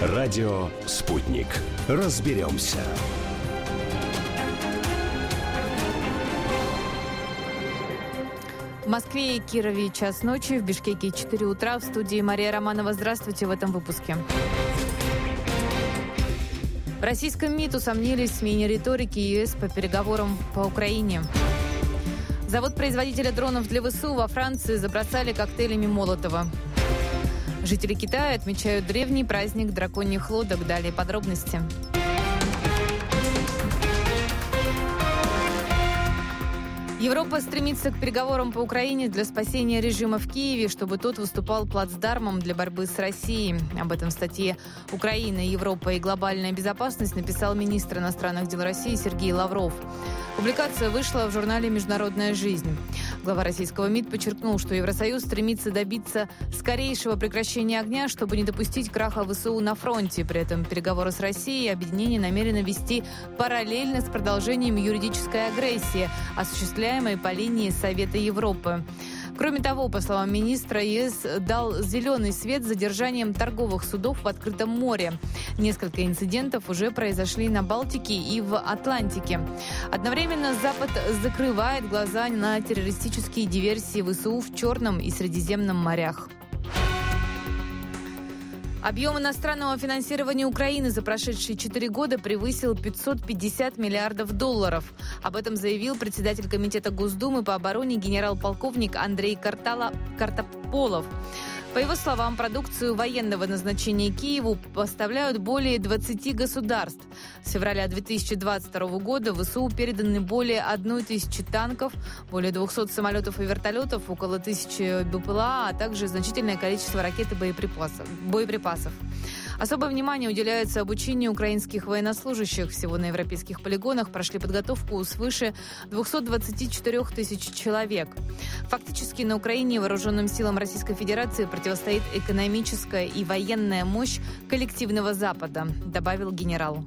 Радио «Спутник». Разберемся. В Москве и Кирове час ночи, в Бишкеке 4 утра. В студии Мария Романова. Здравствуйте в этом выпуске. В российском МИД усомнились в смене риторики ЕС по переговорам по Украине. Завод-производителя дронов для ВСУ во Франции забросали коктейлями Молотова. Жители Китая отмечают древний праздник драконьих лодок. Далее подробности. Европа стремится к переговорам по Украине для спасения режима в Киеве, чтобы тот выступал плацдармом для борьбы с Россией. Об этом в статье «Украина, Европа и глобальная безопасность» написал министр иностранных дел России Сергей Лавров. Публикация вышла в журнале «Международная жизнь». Глава российского МИД подчеркнул, что Евросоюз стремится добиться скорейшего прекращения огня, чтобы не допустить краха ВСУ на фронте. При этом переговоры с Россией объединение намерено вести параллельно с продолжением юридической агрессии, осуществляемой по линии Совета Европы. Кроме того, по словам министра, ЕС дал зеленый свет задержанием торговых судов в открытом море. Несколько инцидентов уже произошли на Балтике и в Атлантике. Одновременно Запад закрывает глаза на террористические диверсии ВСУ в Черном и Средиземном морях. Объем иностранного финансирования Украины за прошедшие 4 года превысил 550 миллиардов долларов. Об этом заявил председатель Комитета Госдумы по обороне генерал-полковник Андрей Картополов. По его словам, продукцию военного назначения Киеву поставляют более 20 государств. С февраля 2022 года в ВСУ переданы более 1000 танков, более 200 самолетов и вертолетов, около 1000 БПЛА, а также значительное количество ракет и боеприпасов. Особое внимание уделяется обучению украинских военнослужащих. Всего на европейских полигонах прошли подготовку свыше 224 тысяч человек. Фактически на Украине вооруженным силам Российской Федерации противостоит экономическая и военная мощь коллективного Запада, добавил генерал.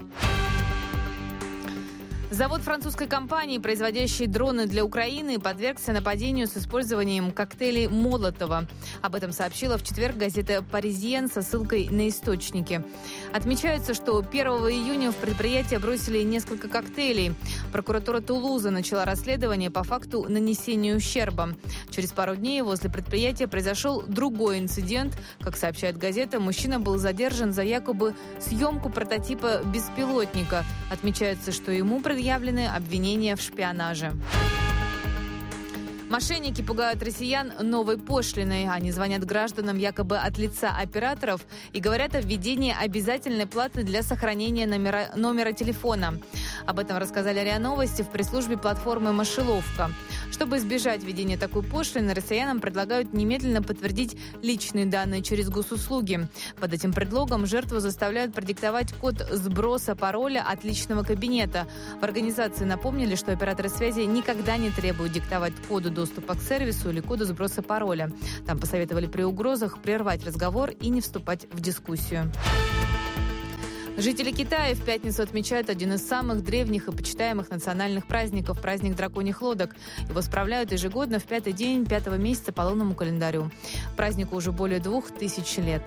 Завод французской компании, производящий дроны для Украины, подвергся нападению с использованием коктейлей Молотова. Об этом сообщила в четверг газета «Паризьен» со ссылкой на источники. Отмечается, что 1 июня в предприятие бросили несколько коктейлей. Прокуратура Тулуза начала расследование по факту нанесения ущерба. Через пару дней возле предприятия произошел другой инцидент. Как сообщает газета, мужчина был задержан за якобы съемку прототипа беспилотника. Отмечается, что ему предъявлены обвинения в шпионаже. Мошенники пугают россиян новой пошлиной. Они звонят гражданам якобы от лица операторов и говорят о введении обязательной платы для сохранения номера телефона. Об этом рассказали РИА Новости в пресс-службе платформы «Мышеловка». Чтобы избежать введения такой пошлины, россиянам предлагают немедленно подтвердить личные данные через госуслуги. Под этим предлогом жертву заставляют продиктовать код сброса пароля от личного кабинета. В организации напомнили, что операторы связи никогда не требуют диктовать коду доступа к сервису или коду сброса пароля. Там посоветовали при угрозах прервать разговор и не вступать в дискуссию. Жители Китая в пятницу отмечают один из самых древних и почитаемых национальных праздников – праздник драконьих лодок. Его справляют ежегодно в 5-й день 5-го месяца по лунному календарю. Празднику уже более 2000 лет.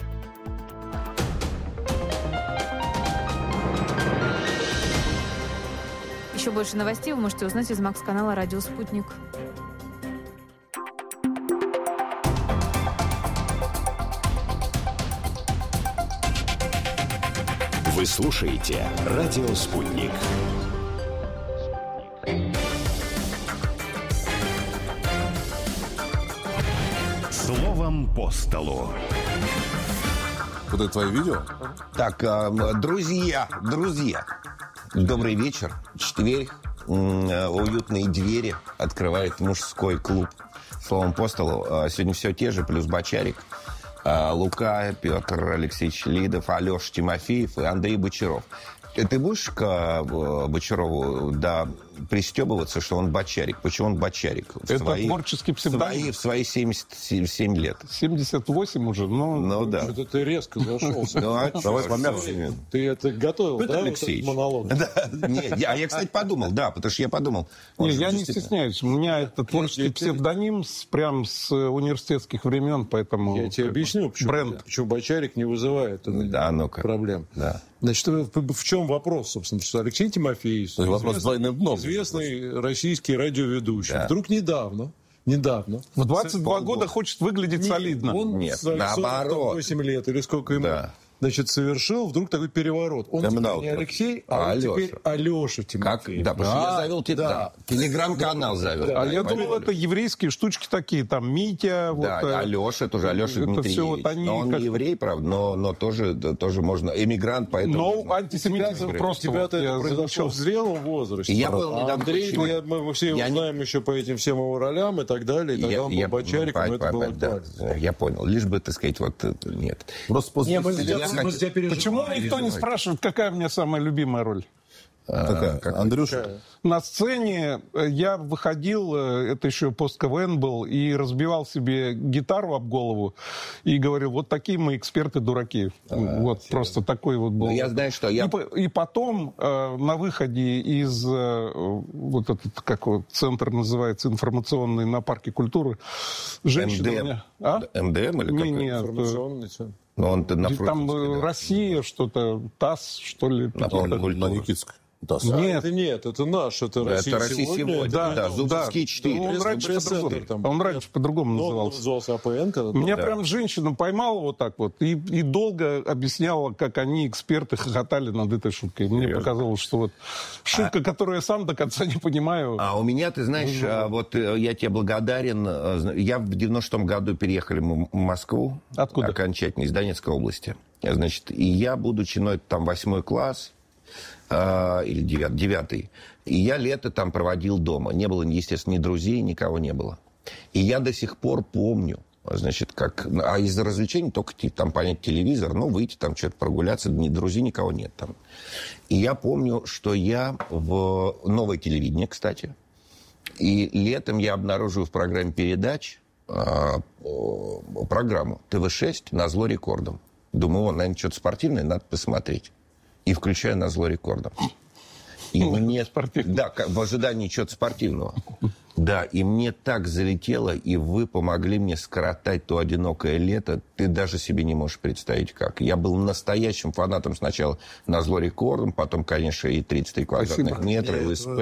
Еще больше новостей вы можете узнать из Макс-канала «Радио Спутник». Вы слушаете «Радио Спутник». Словом по столу. Вот это твое видео? Так, друзья, добрый вечер. Четверг, уютные двери открывает мужской клуб «Словом по столу». Сегодня все те же, плюс Бочарик, Лука, Петр Алексеевич Лидов, Алеша Тимофеев и Андрей Бочаров. Ты будешь к Бочарову до пристебываться, что он бочарик. Почему он бочарик? Это творческий псевдоним. В свои 77 лет. 78 уже, Ну да. Это ты резко зашелся. Давай помягче. Ты это готовил, Петр да, Алексеевич. вот этот монолог? А я, кстати, подумал, потому что я подумал. Я не стесняюсь. У меня это творческий псевдоним прям с университетских времен, поэтому... Я тебе объясню, почему бочарик не вызывает проблем. Да. Значит, в чем вопрос, собственно? Что Алексей Тимофеевич, Вопрос с двойным дном. известный российский радиоведущий, вдруг недавно, в 22 года хочет выглядеть солидно. он Нет, своих наоборот. 48 лет, или сколько ему, значит, совершил вдруг такой переворот. Он теперь не Алексей, он теперь Алеша Тимофеев. Да, потому что я завел телеграм-канал завел. А я думал, это еврейские штучки такие, там, Митя... Да, Алеша, тоже Алеша Дмитриевич. Но он не еврей, правда, но тоже можно. Эмигрант, поэтому... Но антисемитизм просто... Тебя-то это произошло в зрелом возрасте. Я был недавно... Андрей, мы все узнаем еще по этим всем его ролям и так далее. И тогда он был бочариком, это было актуально. Я понял. Лишь бы, так сказать, вот... Нет. Просто после... Почему никто не спрашивает, какая у меня самая любимая роль? Андрюша? На сцене я выходил, это еще пост-КВН был, и разбивал себе гитару об голову и говорил, вот такие мы эксперты-дураки. Вот просто такой вот был. Я знаю, что И потом на выходе из вот этот, как вот центр называется, информационный на Парке культуры, женщина... МДМ или как? Нет, информационный центр. Там Россия, что-то, ТАСС, что ли. На Никитской. Нет, это наш, это Россия сегодня. Да, Зубовские 4. Он раньше по-другому назывался. Он назывался АПН. Меня прям женщина поймала вот так вот и долго объясняла, как они, эксперты, хохотали над этой шуткой. Мне показалось, что вот шутка, которую я сам до конца не понимаю. А у меня, ты знаешь, вот я тебе благодарен. Я в 96-м году переехали в Москву. Откуда? Окончательно, из Донецкой области. Значит, и я, будучи, это там 8 класс, или 9, и я лето там проводил дома. Не было, естественно, ни друзей, никого не было. И я до сих пор помню, значит, как... А из-за развлечений только там понять телевизор, выйти там что-то прогуляться, ни друзей, никого нет там. И я помню, что я в новое телевидение, кстати, и летом я обнаружил в программе передач программу ТВ-6 «Назло рекордам». Думаю, наверное, что-то спортивное, надо посмотреть. И включаю «Назло рекордам». И мне... Да, в ожидании чего-то спортивного. Да, и мне так залетело, и вы помогли мне скоротать то одинокое лето. Ты даже себе не можешь представить, как. Я был настоящим фанатом сначала «Назло рекордам», потом, конечно, и 33 квадратных метра, ЛСП.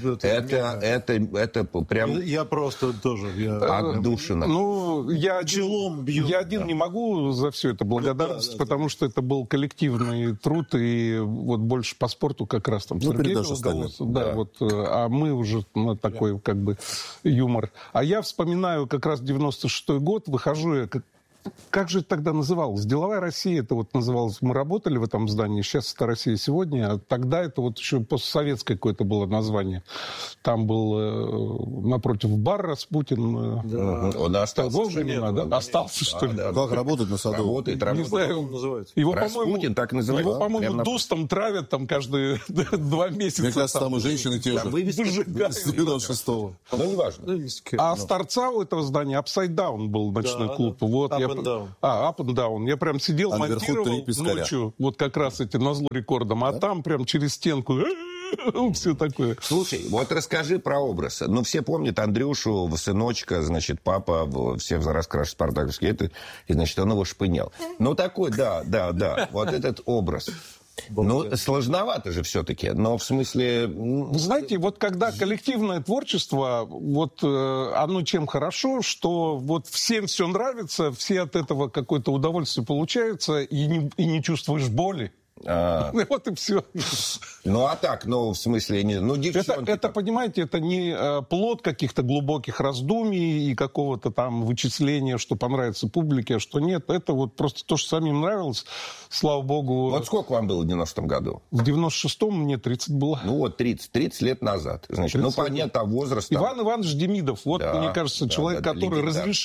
Это прям... Я просто тоже... Ну, я один не могу за все это благодарность, потому что это был коллективный труд, и вот больше по спорту как раз там Сергей Долголосов. Да, вот, а мы уже на такой как бы юмор. А я вспоминаю как раз 96-й год, выхожу я, как же это тогда называлось? «Деловая Россия» это вот называлось. Мы работали в этом здании, сейчас это «Россия сегодня», а тогда это вот еще постсоветское какое-то было название. Там был напротив бар Распутин. Да. Он остался. Остался, что ли? Как работает на Саду? Не знаю, называется. Его, Распутин так называется. Его, по-моему, дустом травят там каждые 2 месяца. Мне кажется, там и женщины те же. С 96-го. Ну, неважно. А с торца у этого здания Upside Down был ночной клуб. Вот я... Up and Down. Я прям сидел, монтировал ночью, вот как раз эти «Назло рекордам», а там прям через стенку все такое. Слушай, вот расскажи про образ. Ну, все помнят Андрюшу, сыночка, значит, папа, все раскрашены спартаковские, и, значит, он его шпынял. Ну, такой, да, вот этот образ. Ну, сложновато же все-таки, но в смысле... Вы знаете, вот когда коллективное творчество, вот оно чем хорошо, что вот всем все нравится, все от этого какое-то удовольствие получается, и не чувствуешь боли. Вот и все. Ну, а так, в смысле... девчонки... Это, понимаете, это не плод каких-то глубоких раздумий и какого-то там вычисления, что понравится публике, а что нет. Это вот просто то, что самим нравилось, слава богу... Вот сколько вам было в 90-м году? В 96-м мне 30 было. Ну, вот 30 лет назад. Значит, понятно, возраст... Иван Иванович Демидов, вот, мне кажется, человек, который разрешил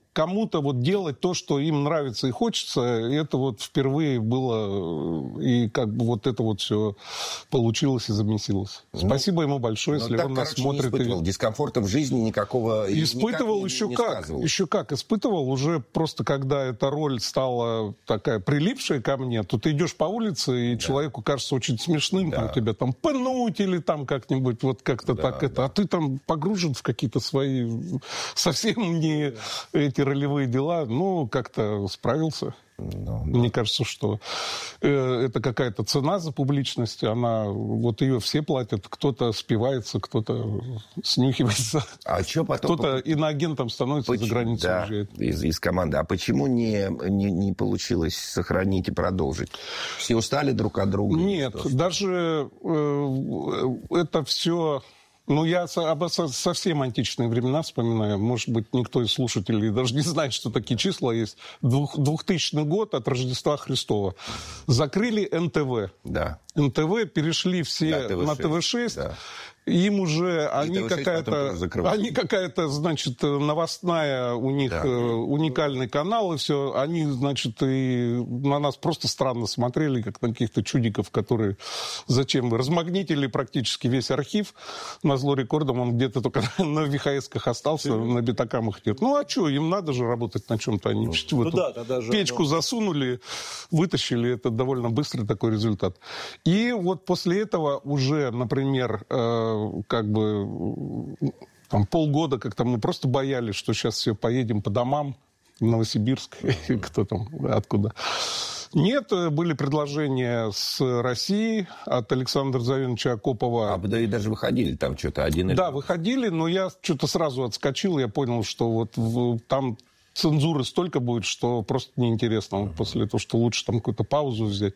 кому-то вот делать то, что им нравится и хочется, это вот впервые было, и как бы вот это вот все получилось и замесилось. Спасибо ему большое, если он нас смотрит. Не испытывал дискомфорта в жизни никакого. Испытывал еще как. Испытывал уже просто, когда эта роль стала такая прилипшая ко мне, то ты идешь по улице, и человеку кажется очень смешным, там, тебя там пнуть или там как-нибудь вот как-то так это. А ты там погружен в какие-то свои совсем не эти ролевые дела, ну, как-то справился. Мне кажется, что это какая-то цена за публичность, она, вот ее все платят, кто-то спивается, кто-то снюхивается, кто-то иноагентом становится, за границу уезжает. Из команды. А почему не получилось сохранить и продолжить? Все устали друг от друга? Нет, даже это все... Ну, я совсем античные времена вспоминаю. Может быть, никто из слушателей даже не знает, что такие числа есть. 2000 год от Рождества Христова. Закрыли НТВ. Да. НТВ перешли все на ТВ-6. Да. Им уже они какая-то, значит, новостная у них уникальный канал, и все. Они, значит, и на нас просто странно смотрели, как на каких-то чудиков, которые... Зачем вы? Размагнитили практически весь архив. Назло рекордом он где-то только на ВХС-ках остался, на битакамах нет. Ну, а что, им надо же работать на чем-то. Они в эту печку засунули, вытащили. Это довольно быстрый такой результат. И вот после этого уже, например... как бы там, полгода как-то мы просто боялись, что сейчас все поедем по домам в Новосибирск, кто там, откуда. Нет, были предложения с России от Александра Завеновича Акопова. Да и даже выходили там что-то один или... Да, выходили, но я что-то сразу отскочил, я понял, что вот там цензуры столько будет, что просто неинтересно. После того, что лучше там какую-то паузу взять.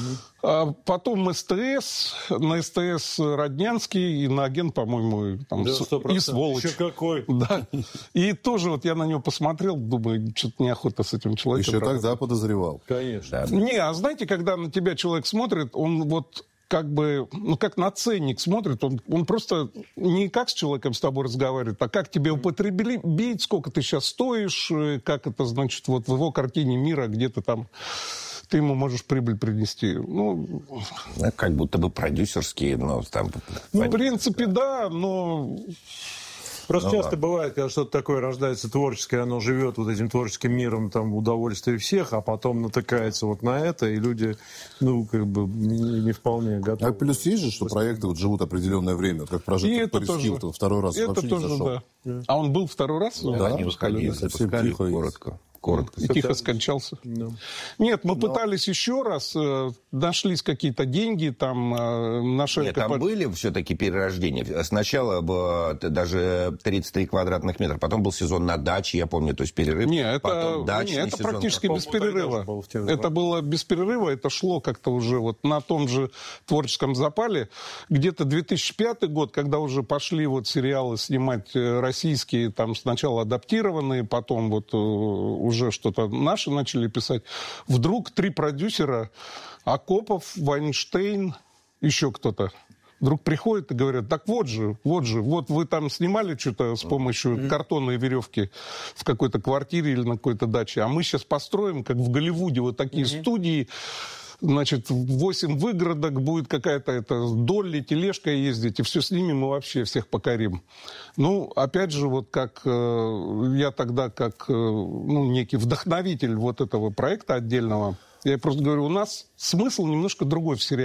А потом СТС, на СТС Роднянский, иноагент, по-моему, там, и сволочь. Еще какой. Да. И тоже вот я на него посмотрел, думаю, что-то неохота с этим человеком. Еще тогда подозревал. Конечно. Не, а знаете, когда на тебя человек смотрит, он вот... как бы, ну, как на ценник смотрит, он просто не как с человеком с тобой разговаривает, а как тебе употребить, сколько ты сейчас стоишь, как это, значит, вот в его картине мира где-то там ты ему можешь прибыль принести. Ну, как будто бы продюсерские, но там... Ну, в принципе, да, но... Просто часто бывает, когда что-то такое рождается творческое, оно живет вот этим творческим миром, там, удовольствие всех, а потом натыкается вот на это, и люди, ну, как бы, не вполне готовы. А плюс есть же, что проекты вот живут определенное время, как прожект Парис Хилтон второй раз. Это тоже, да. А он был второй раз? Да, не выходили, запускали коротко. И тихо скончался. Да. Нет, мы пытались еще раз, нашлись какие-то деньги, там нашли... Нет, там были все-таки перерождения. Сначала было даже 33 квадратных метра, потом был сезон на даче, я помню, то есть перерыв. Нет, это практически без перерыва. Это было без перерыва, это шло как-то уже вот на том же творческом запале. Где-то 2005 год, когда уже пошли вот сериалы снимать российские, там сначала адаптированные, потом вот уже что-то наши начали писать. Вдруг 3 продюсера, Акопов, Вайнштейн, еще кто-то, вдруг приходят и говорят, так вот вы там снимали что-то с помощью картонной веревки в какой-то квартире или на какой-то даче, а мы сейчас построим, как в Голливуде, вот такие студии, значит, 8 выгородок, будет какая-то долли, тележка ездить, и все снимем, и вообще всех покорим. Ну, опять же, вот как я тогда, как некий вдохновитель вот этого проекта отдельного, я просто говорю, у нас смысл немножко другой в сериале.